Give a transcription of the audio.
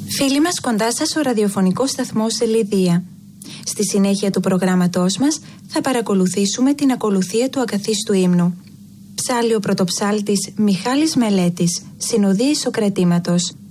Φίλοι μας, κοντά σας ο ραδιοφωνικός σταθμός Λιδία. Στη συνέχεια του προγράμματός μας θα παρακολουθήσουμε την ακολουθία του ακαθίστου ύμνου. Ψάλλει ο πρωτοψάλτης Μιχάλης Μελέτης, συνοδεία Ισοκρατήματος.